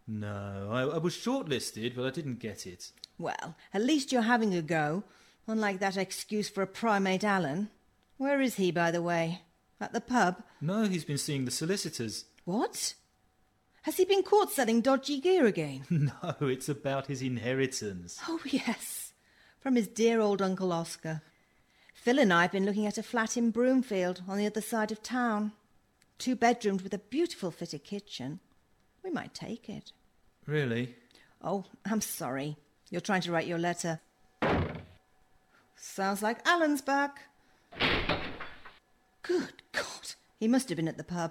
No, I was shortlisted, but I didn't get it. Well, at least you're having a go, unlike that excuse for a primate Alan. Where is he, by the way? At the pub? No, he's been seeing the solicitors. What? Has he been caught selling dodgy gear again? No, it's about his inheritance. Oh, yes. From his dear old Uncle Oscar. Phil and I have been looking at a flat in Broomfield on the other side of town. 2 bedrooms with a beautiful fitted kitchen. We might take it. Really? Oh, I'm sorry. You're trying to write your letter. Sounds like Alan's back. Good God. He must have been at the pub.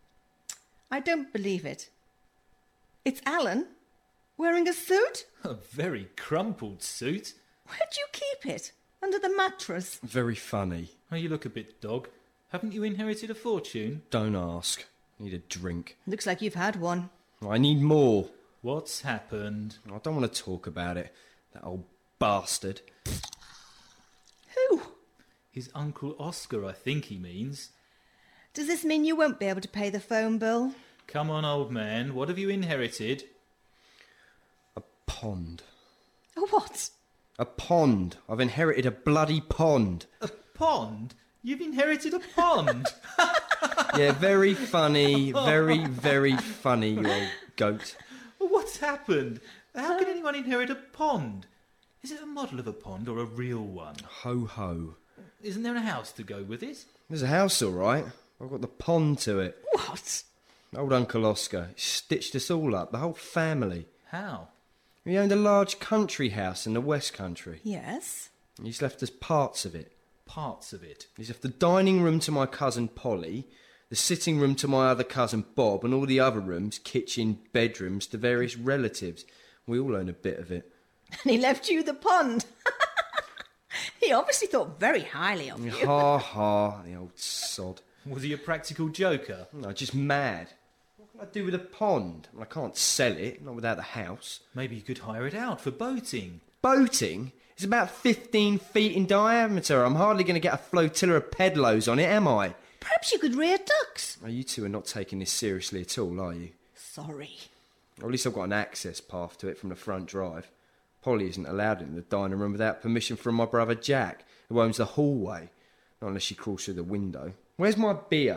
I don't believe it. It's Alan? Wearing a suit? A very crumpled suit. Where'd you keep it? Under the mattress? Very funny. Oh, you look a bit dog. Haven't you inherited a fortune? Don't ask. Need a drink. Looks like you've had one. I need more. What's happened? I don't want to talk about it. That old bastard. Who? His Uncle Oscar, I think he means. Does this mean you won't be able to pay the phone bill? Come on, old man. What have you inherited? A pond. A what? A pond. I've inherited a bloody pond. A pond? You've inherited a pond? Yeah, very funny. Very, very funny, you old goat. What's happened? How can anyone inherit a pond? Is it a model of a pond or a real one? Ho ho. Isn't there a house to go with it? There's a house, all right. I've got the pond to it. What? Old Uncle Oscar stitched us all up, the whole family. How? He owned a large country house in the West Country. Yes? He's left us parts of it. Parts of it. He's left the dining room to my cousin Polly, the sitting room to my other cousin Bob, and all the other rooms, kitchen, bedrooms, to various relatives. We all own a bit of it. And he left you the pond. He obviously thought very highly of you. Ha ha, the old sod. Was he a practical joker? No, just mad. What can I do with a pond? I can't sell it, not without the house. Maybe you could hire it out for boating. Boating? It's about 15 feet in diameter. I'm hardly going to get a flotilla of pedlos on it, am I? Perhaps you could rear ducks. Oh, you two are not taking this seriously at all, are you? Sorry. Or at least I've got an access path to it from the front drive. Polly isn't allowed in the dining room without permission from my brother Jack, who owns the hallway. Not unless she crawls through the window. Where's my beer?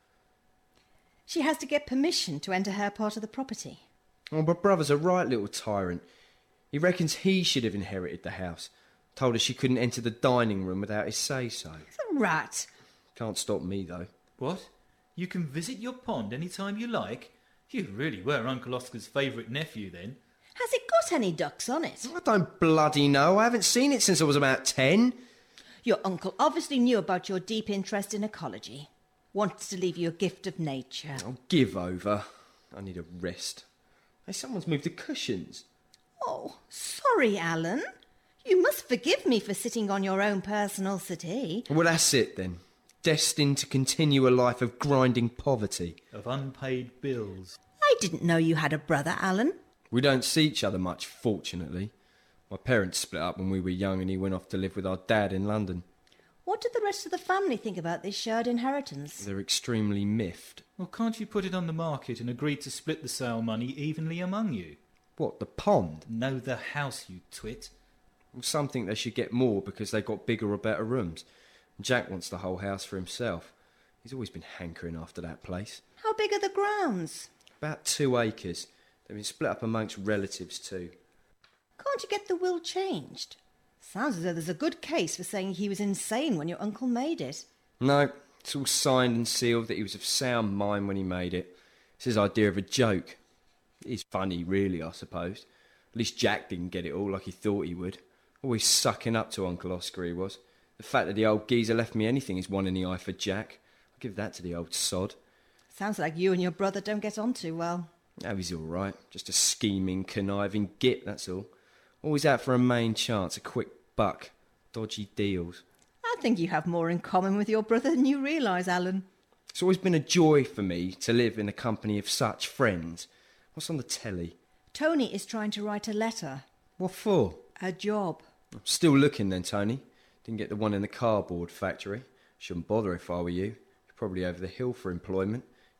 She has to get permission to enter her part of the property. Oh, my brother's a right little tyrant. He reckons he should have inherited the house. Told her she couldn't enter the dining room without his say-so. He's a rat. Can't stop me, though. What? You can visit your pond any time you like? You really were Uncle Oscar's favourite nephew, then. Has it got any ducks on it? I don't bloody know. I haven't seen it since I was about 10. Your uncle obviously knew about your deep interest in ecology. Wanted to leave you a gift of nature. I'll give over. I need a rest. Hey, someone's moved the cushions. Oh, sorry, Alan. You must forgive me for sitting on your own personal settee. Well, that's it then. Destined to continue a life of grinding poverty. Of unpaid bills. I didn't know you had a brother, Alan. We don't see each other much, fortunately. My parents split up when we were young and he went off to live with our dad in London. What did the rest of the family think about this shared inheritance? They're extremely miffed. Well, can't you put it on the market and agree to split the sale money evenly among you? What, the pond? No, the house, you twit. Well, some think they should get more because they got bigger or better rooms. Jack wants the whole house for himself. He's always been hankering after that place. How big are the grounds? About 2 acres. They've been split up amongst relatives too. Can't you get the will changed? Sounds as though there's a good case for saying he was insane when your uncle made it. No, it's all signed and sealed that he was of sound mind when he made it. It's his idea of a joke. It is funny, really, I suppose. At least Jack didn't get it all like he thought he would. Always sucking up to Uncle Oscar, he was. The fact that the old geezer left me anything is one in the eye for Jack. I'll give that to the old sod. Sounds like you and your brother don't get on too well. Oh, he's all right. Just a scheming, conniving git, that's all. Always out for a main chance, a quick buck. Dodgy deals. I think you have more in common with your brother than you realise, Alan. It's always been a joy for me to live in the company of such friends. What's on the telly? Tony is trying to write a letter. What for? A job. I'm still looking then, Tony. Didn't get the one in the cardboard factory. Shouldn't bother if I were you. You're probably over the hill for employment.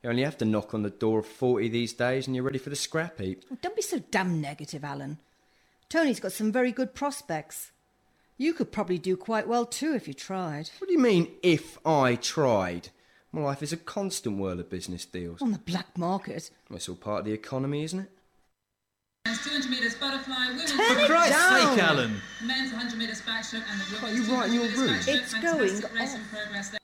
You only have to knock on the door of 40 these days and you're ready for the scrap heap. Oh, don't be so damn negative, Alan. Tony's got some very good prospects. You could probably do quite well too if you tried. What do you mean, if I tried? My life is a constant whirl of business deals. On the black market. It's all part of the economy, isn't it? Men's 200 metres butterfly, women's Turn For it Christ's down. sake, Alan! men's 100 metres backstroke and the Are women's you right in your 200 room? metres backstroke. It's Fantastic going race in off. progress there.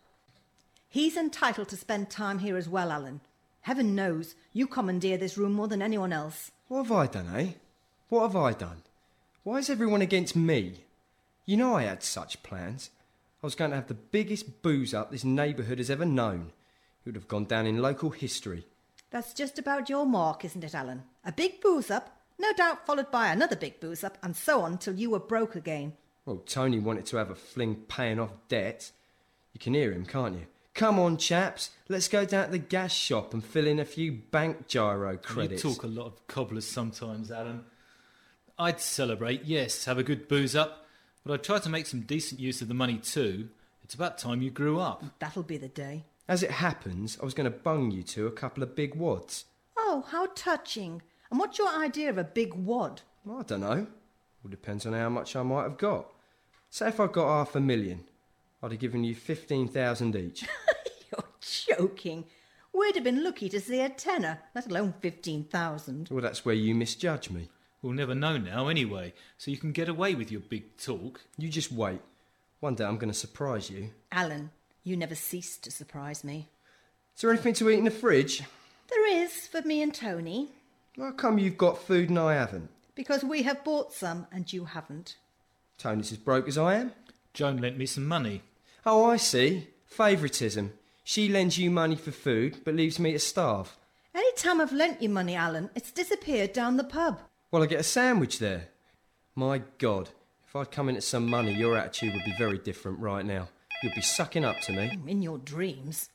He's entitled to spend time here as well, Alan. Heaven knows you commandeer this room more than anyone else. What have I done, eh? What have I done? Why is everyone against me? You know I had such plans. I was going to have the biggest booze up this neighbourhood has ever known. It would have gone down in local history. That's just about your mark, isn't it, Alan? A big booze up, no doubt followed by another big booze up, and so on till you were broke again. Well, Tony wanted to have a fling paying off debts. You can hear him, can't you? Come on, chaps, let's go down to the gas shop and fill in a few bank gyro credits. You talk a lot of cobblers sometimes, Alan. I'd celebrate, yes, have a good booze up, but I'd try to make some decent use of the money too. It's about time you grew up. That'll be the day. As it happens, I was going to bung you two a couple of big wads. Oh, how touching. And what's your idea of a big wad? Well, I don't know. All depends on how much I might have got. Say if I got $500,000, I'd have given you 15,000 each. You're joking. We'd have been lucky to see a tenner, let alone 15,000. Well, that's where you misjudge me. We'll never know now anyway, so you can get away with your big talk. You just wait. One day I'm going to surprise you. Alan, you never cease to surprise me. Is there anything to eat in the fridge? There is for me and Tony, How come you've got food and I haven't? because we have bought some and you haven't. Tony's as broke as I am. Joan lent me some money. Oh, I see. Favouritism. She lends you money for food, but leaves me to starve. Any time I've lent you money, Alan, it's disappeared down the pub. Well, I get a sandwich there. My God, if I'd come into some money, your attitude would be very different right now. You'd be sucking up to me. In your dreams.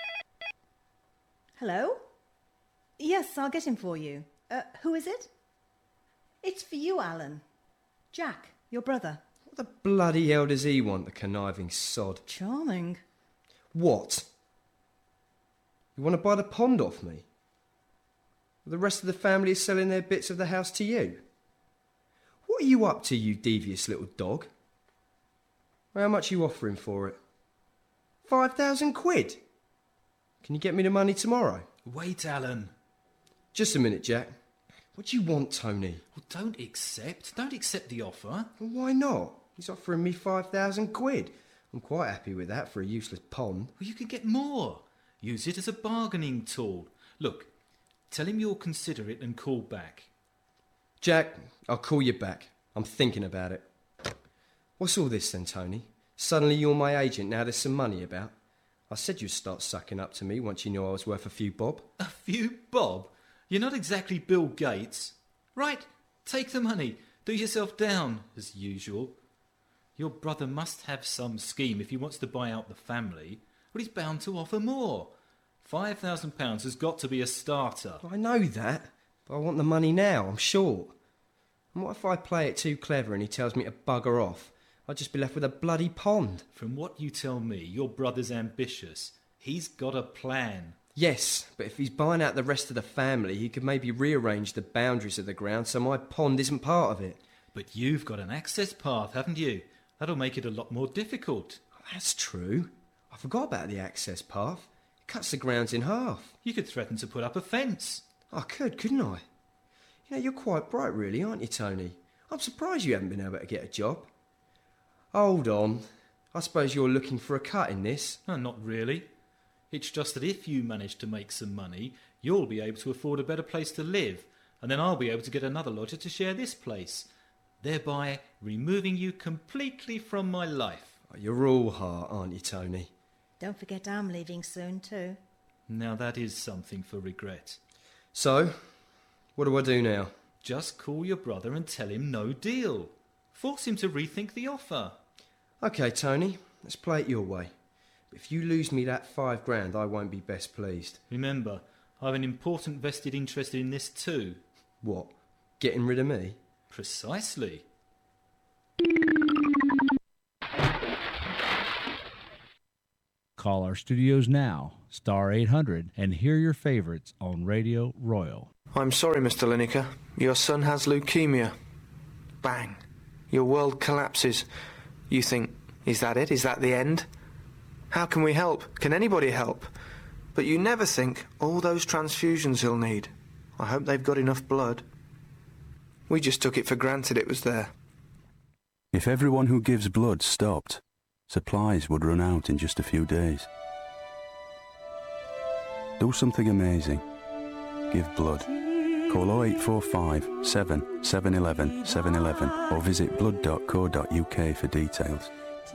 Hello? Yes, I'll get him for you. Who is it? It's for you, Alan. Jack, your brother. What the bloody hell does he want, the conniving sod? Charming. What? You want to buy the pond off me? The rest of the family is selling their bits of the house to you? What are you up to, you devious little dog? How much are you offering for it? 5,000 quid? Can you get me the money tomorrow? Wait, Alan. Just a minute, Jack. What do you want, Tony? Well, don't accept the offer. Well, why not? He's offering me 5,000 quid. I'm quite happy with that for a useless pond. Well, you can get more. Use it as a bargaining tool. Look, tell him you'll consider it and call back. Jack, I'll call you back. I'm thinking about it. What's all this then, Tony? Suddenly you're my agent, now there's some money about. I said you'd start sucking up to me once you knew I was worth a few bob. A few bob? You're not exactly Bill Gates. Right, take the money. Do yourself down, as usual. Your brother must have some scheme if he wants to buy out the family. Well, he's bound to offer more. £5,000 has got to be a starter. I know that, but I want the money now, I'm short. And what if I play it too clever and he tells me to bugger off? I'd just be left with a bloody pond. From what you tell me, your brother's ambitious. He's got a plan. Yes, but if he's buying out the rest of the family, he could maybe rearrange the boundaries of the ground so my pond isn't part of it. But you've got an access path, haven't you? That'll make it a lot more difficult. That's true. I forgot about the access path. It cuts the grounds in half. You could threaten to put up a fence. I could, couldn't I? You know, you're quite bright really, aren't you, Tony? I'm surprised you haven't been able to get a job. Hold on. I suppose you're looking for a cut in this. No, not really. It's just that if you manage to make some money, you'll be able to afford a better place to live, and then I'll be able to get another lodger to share this place, thereby removing you completely from my life. Oh, you're all heart, aren't you, Tony? Don't forget I'm leaving soon too. Now that is something for regret. So, what do I do now? Just call your brother and tell him no deal. Force him to rethink the offer. OK, Tony, let's play it your way. But if you lose me that $5,000, I won't be best pleased. Remember, I have an important vested interest in this too. What? Getting rid of me? Precisely. Call our studios now, star 800, and hear your favorites on Radio Royal. I'm sorry, Mr. Lineker. Your son has leukemia. Bang. Your world collapses. You think, is that it? Is that the end? How can we help? Can anybody help? But you never think, all those transfusions he'll need. I hope they've got enough blood. We just took it for granted it was there. If everyone who gives blood stopped, supplies would run out in just a few days. Do something amazing. Give blood. Call 0845 7 711 711 or visit blood.co.uk for details.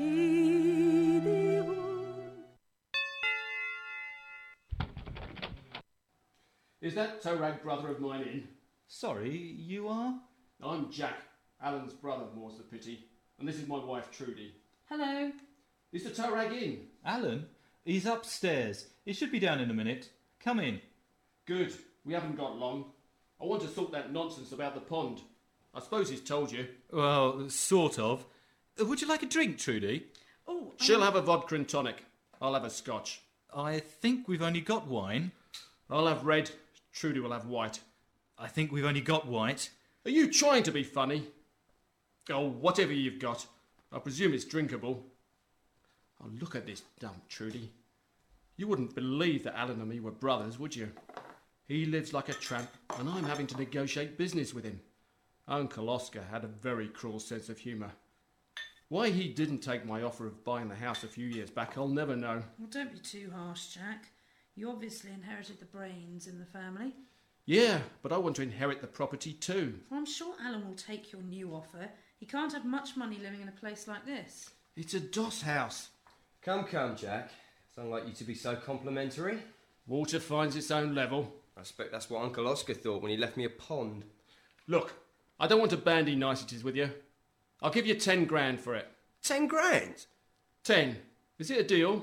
Is that toe-rag brother of mine in? Sorry, you are? I'm Jack, Alan's brother, more's the pity. And this is my wife, Trudy. Hello. Is the toe-rag in? Alan? He's upstairs. He should be down in a minute. Come in. Good. We haven't got long. I want to sort that nonsense about the pond. I suppose he's told you. Well, sort of. Would you like a drink, Trudy? Oh, She'll have a vodka and tonic. I'll have a scotch. I think we've only got wine. I'll have red. Trudy will have white. I think we've only got white. Are you trying to be funny? Oh, whatever you've got. I presume it's drinkable. Oh, look at this dump, Trudy. You wouldn't believe that Alan and me were brothers, would you? He lives like a tramp, and I'm having to negotiate business with him. Uncle Oscar had a very cruel sense of humour. Why he didn't take my offer of buying the house a few years back, I'll never know. Well, don't be too harsh, Jack. You obviously inherited the brains in the family. Yeah, but I want to inherit the property too. Well, I'm sure Alan will take your new offer. He can't have much money living in a place like this. It's a doss house. Come, Jack. It's unlike you to be so complimentary. Water finds its own level. I expect that's what Uncle Oscar thought when he left me a pond. Look, I don't want to bandy niceties with you. I'll give you 10 grand for it. 10 grand? 10. Is it a deal?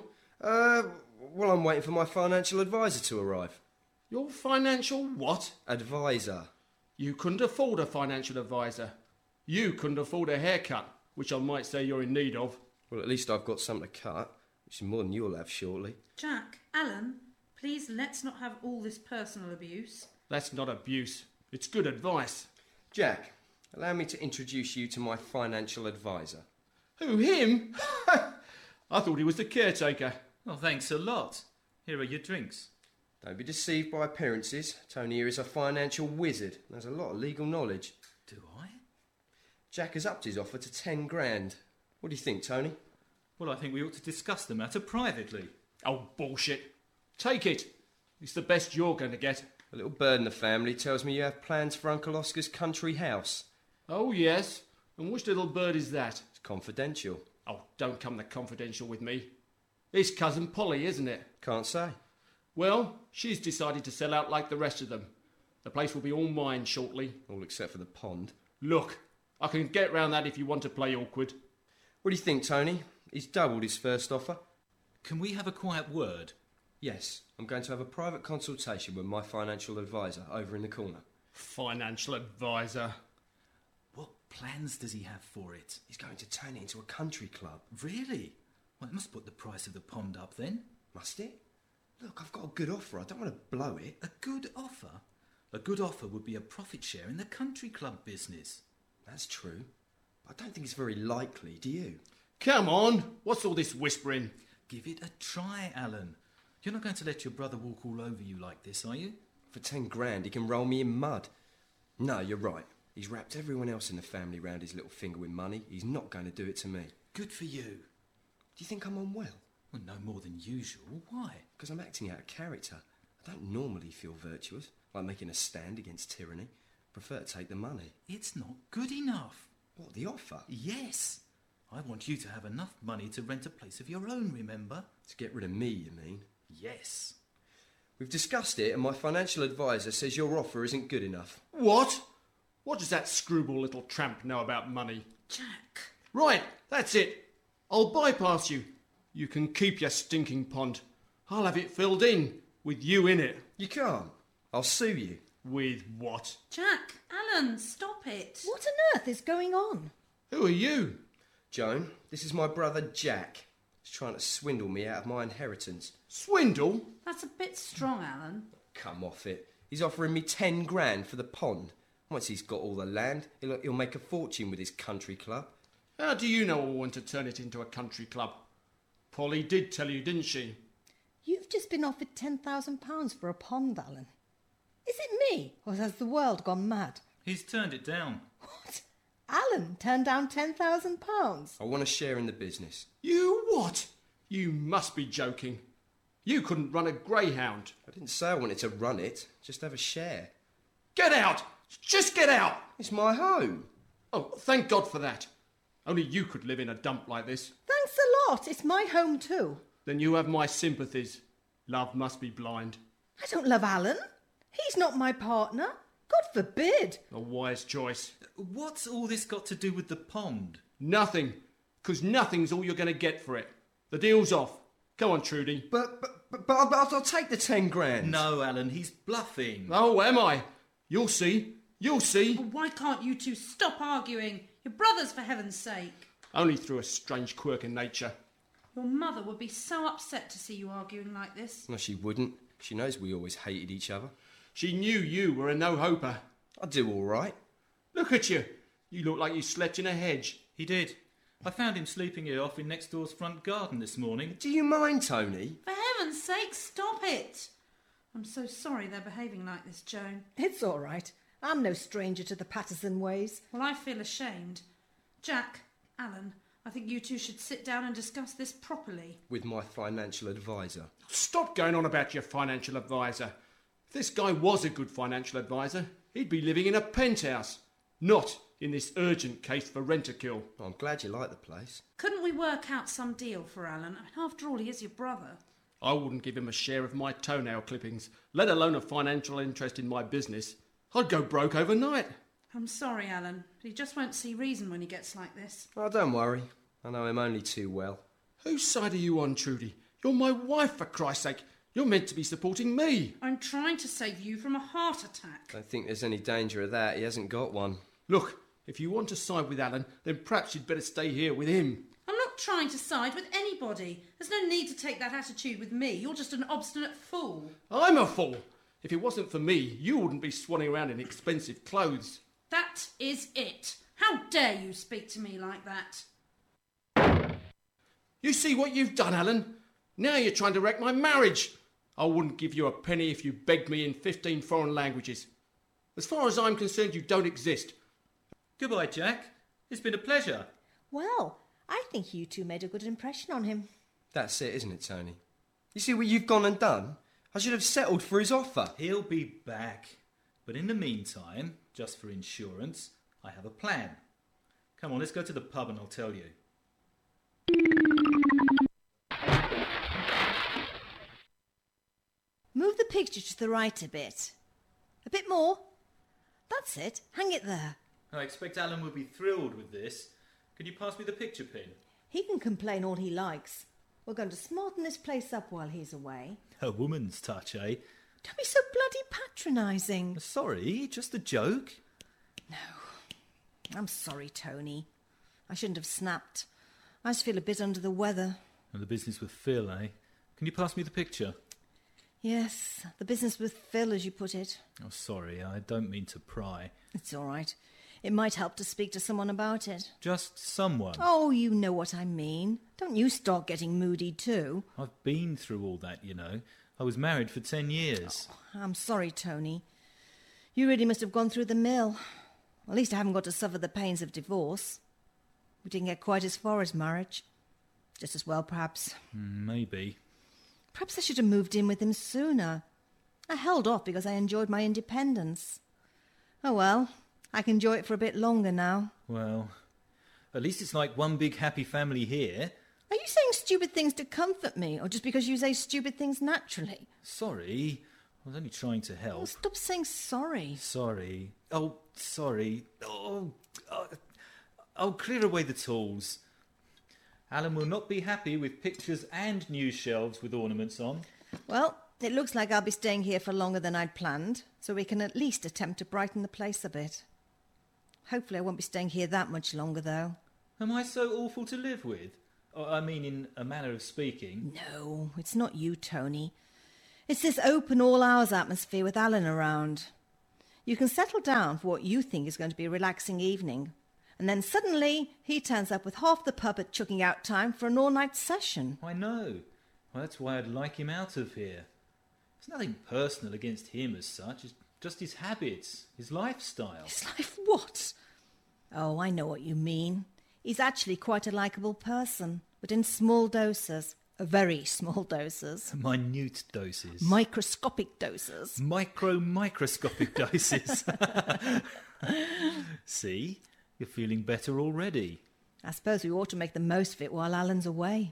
Well, I'm waiting for my financial advisor to arrive. Your financial what? Advisor. You couldn't afford a financial advisor. You couldn't afford a haircut, which I might say you're in need of. Well, at least I've got something to cut, which is more than you'll have shortly. Jack, Alan, please let's not have all this personal abuse. That's not abuse. It's good advice. Jack, allow me to introduce you to my financial advisor. Who, him? I thought he was the caretaker. Well, thanks a lot. Here are your drinks. Don't be deceived by appearances. Tony here is a financial wizard. There's a lot of legal knowledge. Do I? Jack has upped his offer to 10 grand. What do you think, Tony? Well, I think we ought to discuss the matter privately. Oh, bullshit. Take it. It's the best you're going to get. A little bird in the family tells me you have plans for Uncle Oscar's country house. Oh, yes. And which little bird is that? It's confidential. Oh, don't come the confidential with me. It's Cousin Polly, isn't it? Can't say. Well, she's decided to sell out like the rest of them. The place will be all mine shortly. All except for the pond. Look, I can get round that if you want to play awkward. What do you think, Tony? He's doubled his first offer. Can we have a quiet word? Yes, I'm going to have a private consultation with my financial advisor over in the corner. Financial advisor? What plans does he have for it? He's going to turn it into a country club. Really? Well, it must put the price of the pond up then. Must it? Look, I've got a good offer. I don't want to blow it. A good offer? A good offer would be a profit share in the country club business. That's true. But I don't think it's very likely, do you? Come on, what's all this whispering? Give it a try, Alan. You're not going to let your brother walk all over you like this, are you? For 10 grand, he can roll me in mud. No, you're right. He's wrapped everyone else in the family round his little finger with money. He's not going to do it to me. Good for you. Do you think I'm unwell? Well, no more than usual. Why? Because I'm acting out of character. I don't normally feel virtuous, like making a stand against tyranny. Prefer to take the money. It's not good enough. What, the offer? Yes. I want you to have enough money to rent a place of your own, remember? To get rid of me, you mean? Yes. We've discussed it and my financial advisor says your offer isn't good enough. What? What does that screwball little tramp know about money? Jack. Right, that's it. I'll bypass you. You can keep your stinking pond. I'll have it filled in, with you in it. You can't. I'll sue you. With what? Jack, Alan, stop it. What on earth is going on? Who are you? Joan, this is my brother Jack. He's trying to swindle me out of my inheritance. Swindle? That's a bit strong, Alan. Come off it. He's offering me 10 grand for the pond. Once he's got all the land, he'll make a fortune with his country club. How do you know I want to turn it into a country club? Polly did tell you, didn't she? You've just been offered £10,000 for a pond, Alan. Is it me, or has the world gone mad? He's turned it down. What? Alan turned down £10,000? I want a share in the business. You what? You must be joking. You couldn't run a greyhound. I didn't say I wanted to run it, just have a share. Get out! Just get out! It's my home. Oh, thank God for that. Only you could live in a dump like this. Thanks a lot. It's my home too. Then you have my sympathies. Love must be blind. I don't love Alan. He's not my partner. God forbid. A wise choice. What's all this got to do with the pond? Nothing. 'Cause nothing's all you're going to get for it. The deal's off. Go on, Trudy. But I'll take the 10 grand. No, Alan, he's bluffing. Oh, am I? You'll see. You'll see. Oh, why can't you two stop arguing? You're brothers, for heaven's sake. Only through a strange quirk in nature. Your mother would be so upset to see you arguing like this. No, she wouldn't. She knows we always hated each other. She knew you were a no-hoper. I do all right. Look at you. You look like you slept in a hedge. He did. I found him sleeping it off in next door's front garden this morning. Do you mind, Tony? For heaven's sake, stop it. I'm so sorry they're behaving like this, Joan. It's all right. I'm no stranger to the Patterson ways. Well, I feel ashamed. Jack, Alan, I think you two should sit down and discuss this properly. With my financial advisor. Stop going on about your financial advisor. If this guy was a good financial advisor, he'd be living in a penthouse. Not in this urgent case for rent-a-kill. I'm glad you like the place. Couldn't we work out some deal for Alan? I mean, after all, he is your brother. I wouldn't give him a share of my toenail clippings, let alone a financial interest in my business. I'd go broke overnight. I'm sorry, Alan, but he just won't see reason when he gets like this. Oh, don't worry. I know him only too well. Whose side are you on, Trudy? You're my wife, for Christ's sake. You're meant to be supporting me. I'm trying to save you from a heart attack. Don't think there's any danger of that. He hasn't got one. Look, if you want to side with Alan, then perhaps you'd better stay here with him. I'm not trying to side with anybody. There's no need to take that attitude with me. You're just an obstinate fool. I'm a fool. If it wasn't for me, you wouldn't be swanning around in expensive clothes. That is it. How dare you speak to me like that? You see what you've done, Alan? Now you're trying to wreck my marriage. I wouldn't give you a penny if you begged me in 15 foreign languages. As far as I'm concerned, you don't exist. Goodbye, Jack. It's been a pleasure. Well, I think you two made a good impression on him. That's it, isn't it, Tony? You see what you've gone and done? I should have settled for his offer. He'll be back. But in the meantime, just for insurance, I have a plan. Come on, let's go to the pub and I'll tell you. Move the picture to the right a bit. A bit more. That's it. Hang it there. I expect Alan will be thrilled with this. Can you pass me the picture pin? He can complain all he likes. We're going to smarten this place up while he's away. A woman's touch, eh? Don't be so bloody patronising. Sorry, just a joke. No. I'm sorry, Tony. I shouldn't have snapped. I just feel a bit under the weather. And the business with Phil, eh? Can you pass me the picture? Yes, the business with Phil, as you put it. Oh, sorry, I don't mean to pry. It's all right. It might help to speak to someone about it. Just someone. Oh, you know what I mean. Don't you start getting moody too. I've been through all that, you know. I was married for 10 years. Oh, I'm sorry, Tony. You really must have gone through the mill. At least I haven't got to suffer the pains of divorce. We didn't get quite as far as marriage. Just as well, perhaps. Maybe. Perhaps I should have moved in with him sooner. I held off because I enjoyed my independence. Oh well, I can enjoy it for a bit longer now. Well, at least it's like one big happy family here. Are you saying stupid things to comfort me, or just because you say stupid things naturally? Sorry, I was only trying to help. Oh, stop saying sorry. Sorry. Oh, sorry. I'll clear away the tools. Alan will not be happy with pictures and new shelves with ornaments on. Well, it looks like I'll be staying here for longer than I'd planned, so we can at least attempt to brighten the place a bit. Hopefully I won't be staying here that much longer, though. Am I so awful to live with? I mean, in a manner of speaking. No, it's not you, Tony. It's this open all-hours atmosphere with Alan around. You can settle down for what you think is going to be a relaxing evening, and then suddenly he turns up with half the pub at chucking out time for an all-night session. I know. Well, that's why I'd like him out of here. It's nothing personal against him as such. It's just his habits, his lifestyle. His life what? Oh, I know what you mean. He's actually quite a likeable person, but in small doses. Very small doses. Minute doses. Microscopic doses. Microscopic doses. See? You're feeling better already. I suppose we ought to make the most of it while Alan's away.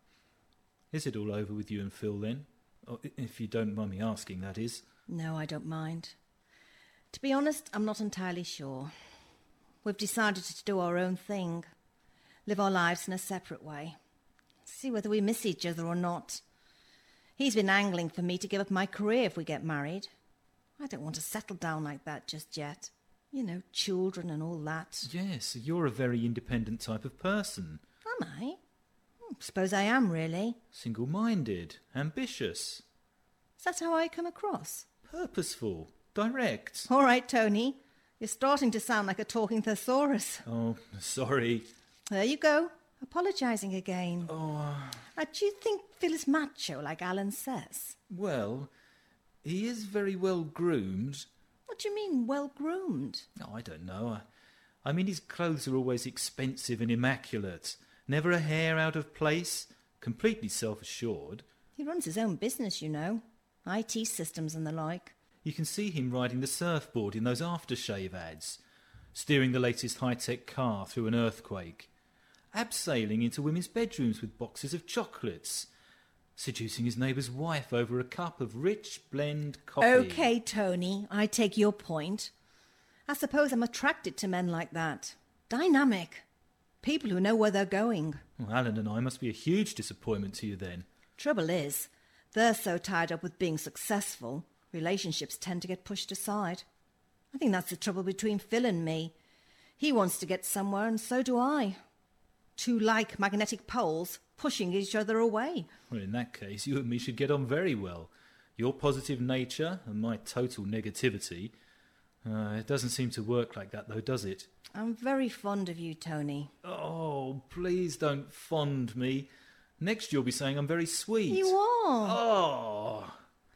Is it all over with you and Phil then? Oh, if you don't mind me asking, that is. No, I don't mind. To be honest, I'm not entirely sure. We've decided to do our own thing. Live our lives in a separate way. See whether we miss each other or not. He's been angling for me to give up my career if we get married. I don't want to settle down like that just yet. You know, children and all that. Yes, you're a very independent type of person. Am I? Suppose I am, really. Single-minded, ambitious. Is that how I come across? Purposeful, direct. All right, Tony. You're starting to sound like a talking thesaurus. Oh, sorry. There you go. Apologising again. Oh. Do you think Phil is macho, like Alan says? Well, he is very well groomed. What do you mean, well-groomed? Oh, I don't know. I mean, his clothes are always expensive and immaculate. Never a hair out of place. Completely self-assured. He runs his own business, you know. IT systems and the like. You can see him riding the surfboard in those aftershave ads. Steering the latest high-tech car through an earthquake. Abseiling into women's bedrooms with boxes of chocolates. Seducing his neighbour's wife over a cup of rich blend coffee. OK, Tony, I take your point. I suppose I'm attracted to men like that. Dynamic. People who know where they're going. Well, Alan and I must be a huge disappointment to you then. Trouble is, they're so tied up with being successful, relationships tend to get pushed aside. I think that's the trouble between Phil and me. He wants to get somewhere and so do I. Two like magnetic poles pushing each other away. Well, in that case, you and me should get on very well. Your positive nature and my total negativity. It doesn't seem to work like that, though, does it? I'm very fond of you, Tony. Oh, please don't fond me. Next you'll be saying I'm very sweet. You are. Oh.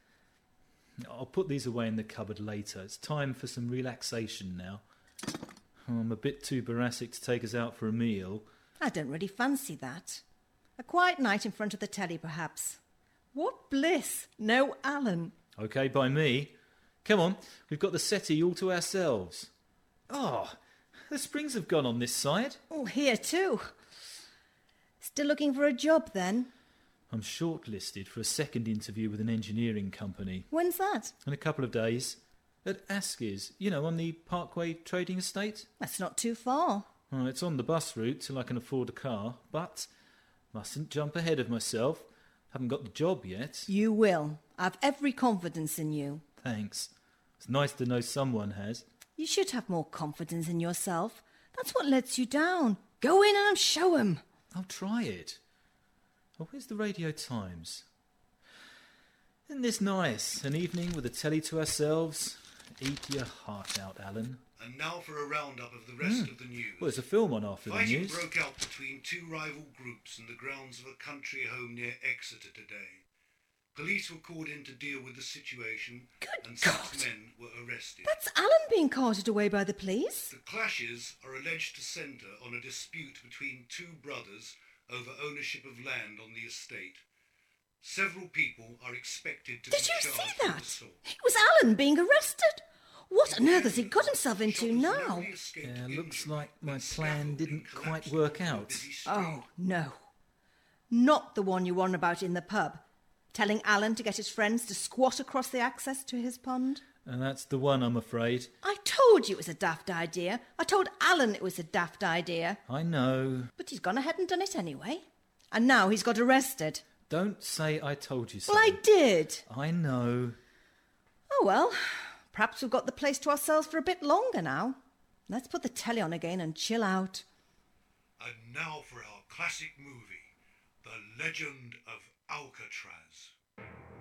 I'll put these away in the cupboard later. It's time for some relaxation now. I'm a bit too boracic to take us out for a meal. I don't really fancy that. A quiet night in front of the telly, perhaps. What bliss! No Alan. OK, by me. Come on, we've got the settee all to ourselves. Oh, the springs have gone on this side. Oh, here too. Still looking for a job, then? I'm shortlisted for a second interview with an engineering company. When's that? In a couple of days. At Askey's, you know, on the Parkway Trading Estate. That's not too far. Oh, it's on the bus route till I can afford a car, but mustn't jump ahead of myself. Haven't got the job yet. You will. I've every confidence in you. Thanks. It's nice to know someone has. You should have more confidence in yourself. That's what lets you down. Go in and show 'em. I'll try it. Oh, where's the Radio Times? Isn't this nice? An evening with the telly to ourselves. Eat your heart out, Alan. And now for a roundup of the rest of the news. Well, there's a film on after Fighting the news. broke out between two rival groups in the grounds of a country home near Exeter today. Police were called in to deal with the situation, and 6 men were arrested. That's Alan being carted away by the police. The clashes are alleged to centre on a dispute between two brothers over ownership of land on the estate. Several people are expected to be charged with assault. It was Alan being arrested. What on earth has he got himself into now? Yeah, looks like my plan didn't quite work out. Oh, no. Not the one you were on about in the pub. Telling Alan to get his friends to squat across the access to his pond. And that's the one, I'm afraid. I told you it was a daft idea. I told Alan it was a daft idea. I know. But he's gone ahead and done it anyway. And now he's got arrested. Don't say I told you so. Well, I did. I know. Oh, well, perhaps we've got the place to ourselves for a bit longer now. Let's put the telly on again and chill out. And now for our classic movie, The Legend of Alcatraz.